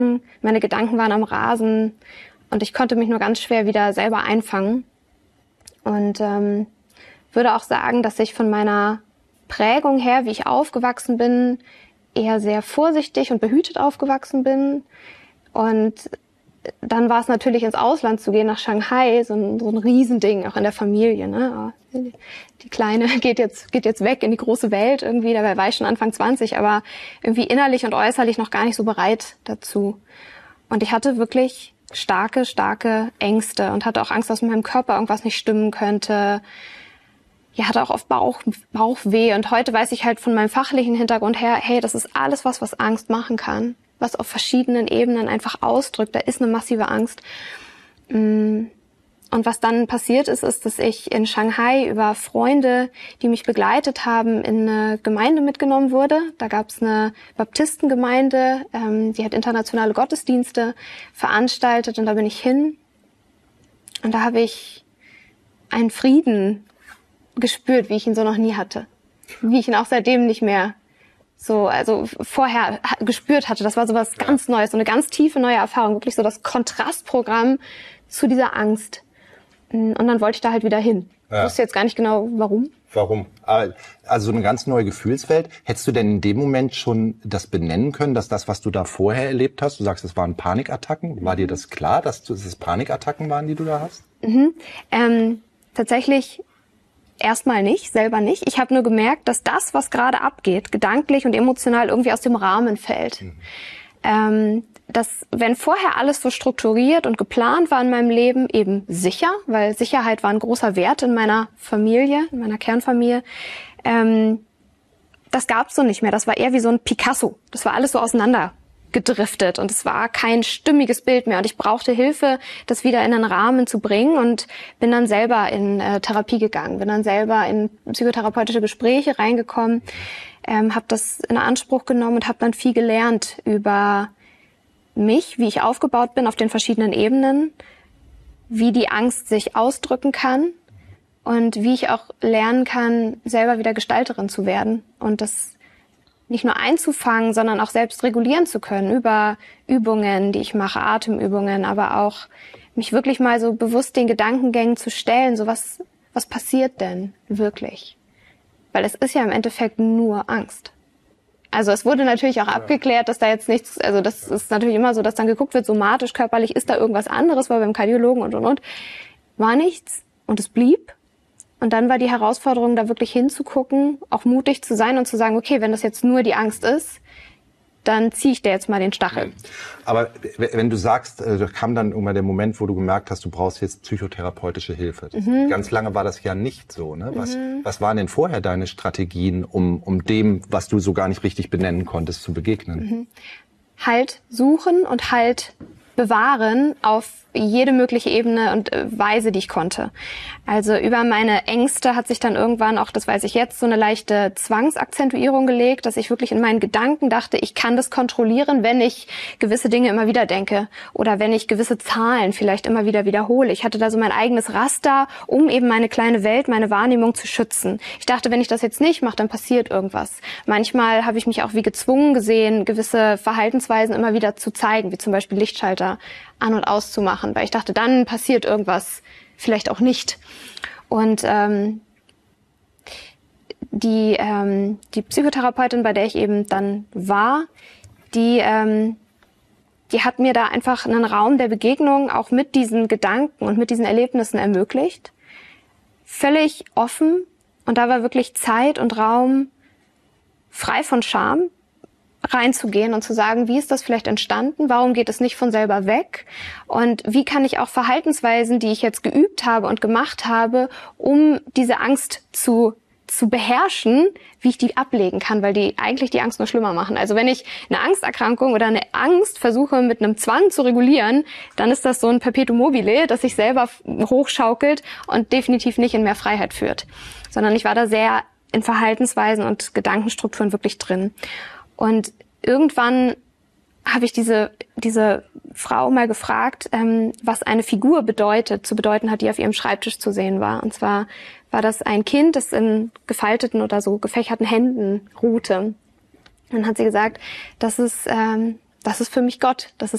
Meine Gedanken waren am Rasen und ich konnte mich nur ganz schwer wieder selber einfangen. Und würde auch sagen, dass ich von meiner Prägung her, wie ich aufgewachsen bin, eher sehr vorsichtig und behütet aufgewachsen bin. Und dann war es natürlich, ins Ausland zu gehen, nach Shanghai, so ein Riesending, auch in der Familie. Ne? Die Kleine geht jetzt weg in die große Welt irgendwie, dabei war ich schon Anfang 20, aber irgendwie innerlich und äußerlich noch gar nicht so bereit dazu. Und ich hatte wirklich starke Ängste und hatte auch Angst, dass mit meinem Körper irgendwas nicht stimmen könnte. Ja, hatte auch oft Bauchweh. Und heute weiß ich halt von meinem fachlichen Hintergrund her, hey, das ist alles was Angst machen kann, was auf verschiedenen Ebenen einfach ausdrückt. Da ist eine massive Angst. Und was dann passiert ist, dass ich in Shanghai über Freunde, die mich begleitet haben, in eine Gemeinde mitgenommen wurde. Da gab es eine Baptistengemeinde, die hat internationale Gottesdienste veranstaltet und da bin ich hin. Und da habe ich einen Frieden gespürt, wie ich ihn so noch nie hatte. Wie ich ihn auch seitdem nicht mehr so, also vorher gespürt hatte. Das war so was ganz Neues, so eine ganz tiefe neue Erfahrung. Wirklich so das Kontrastprogramm zu dieser Angst. Und dann wollte ich da halt wieder hin. Ja. Ich wusste jetzt gar nicht genau, warum. Warum? Also eine ganz neue Gefühlswelt. Hättest du denn in dem Moment schon das benennen können, dass das, was du da vorher erlebt hast, du sagst, es waren Panikattacken, war dir das klar, dass es Panikattacken waren, die du da hast? Tatsächlich erstmal nicht, selber nicht. Ich habe nur gemerkt, dass das, was gerade abgeht, gedanklich und emotional irgendwie aus dem Rahmen fällt. Dass, wenn vorher alles so strukturiert und geplant war in meinem Leben, eben sicher, weil Sicherheit war ein großer Wert in meiner Familie, in meiner Kernfamilie, das gab's so nicht mehr. Das war eher wie so ein Picasso. Das war alles so auseinandergedriftet und es war kein stimmiges Bild mehr. Und ich brauchte Hilfe, das wieder in einen Rahmen zu bringen und bin dann selber in Therapie gegangen, bin dann selber in psychotherapeutische Gespräche reingekommen, habe das in Anspruch genommen und habe dann viel gelernt über mich, wie ich aufgebaut bin auf den verschiedenen Ebenen, wie die Angst sich ausdrücken kann und wie ich auch lernen kann, selber wieder Gestalterin zu werden und das nicht nur einzufangen, sondern auch selbst regulieren zu können über Übungen, die ich mache, Atemübungen, aber auch mich wirklich mal so bewusst den Gedankengängen zu stellen, so was passiert denn wirklich? Weil es ist ja im Endeffekt nur Angst. Also es wurde natürlich auch abgeklärt, dass da jetzt nichts, also das ist natürlich immer so, dass dann geguckt wird, somatisch, körperlich, ist da irgendwas anderes, weil beim Kardiologen und. War nichts und es blieb. Und dann war die Herausforderung, da wirklich hinzugucken, auch mutig zu sein und zu sagen, okay, wenn das jetzt nur die Angst ist, dann ziehe ich dir jetzt mal den Stachel. Aber wenn du sagst, da kam dann irgendwann der Moment, wo du gemerkt hast, du brauchst jetzt psychotherapeutische Hilfe. Ganz lange war das ja nicht so. Ne? Was waren denn vorher deine Strategien, um dem, was du so gar nicht richtig benennen konntest, zu begegnen? Halt suchen und halt bewahren auf jede mögliche Ebene und Weise, die ich konnte. Also über meine Ängste hat sich dann irgendwann auch, das weiß ich jetzt, so eine leichte Zwangsakzentuierung gelegt, dass ich wirklich in meinen Gedanken dachte, ich kann das kontrollieren, wenn ich gewisse Dinge immer wieder denke oder wenn ich gewisse Zahlen vielleicht immer wieder wiederhole. Ich hatte da so mein eigenes Raster, um eben meine kleine Welt, meine Wahrnehmung zu schützen. Ich dachte, wenn ich das jetzt nicht mache, dann passiert irgendwas. Manchmal habe ich mich auch wie gezwungen gesehen, gewisse Verhaltensweisen immer wieder zu zeigen, wie zum Beispiel Lichtschalter an- und auszumachen, weil ich dachte, dann passiert irgendwas, vielleicht auch nicht. Und die Psychotherapeutin, bei der ich eben dann war, die hat mir da einfach einen Raum der Begegnung auch mit diesen Gedanken und mit diesen Erlebnissen ermöglicht. Völlig offen, und da war wirklich Zeit und Raum frei von Scham, reinzugehen und zu sagen, wie ist das vielleicht entstanden? Warum geht es nicht von selber weg? Und wie kann ich auch Verhaltensweisen, die ich jetzt geübt habe und gemacht habe, um diese Angst zu beherrschen, wie ich die ablegen kann, weil die eigentlich die Angst nur schlimmer machen. Also wenn ich eine Angsterkrankung oder eine Angst versuche mit einem Zwang zu regulieren, dann ist das so ein Perpetuum mobile, das sich selber hochschaukelt und definitiv nicht in mehr Freiheit führt. Sondern ich war da sehr in Verhaltensweisen und Gedankenstrukturen wirklich drin. Und irgendwann habe ich diese Frau mal gefragt, was eine Figur zu bedeuten hat, die auf ihrem Schreibtisch zu sehen war. Und zwar war das ein Kind, das in gefalteten oder so gefächerten Händen ruhte. Und dann hat sie gesagt, das ist für mich Gott, das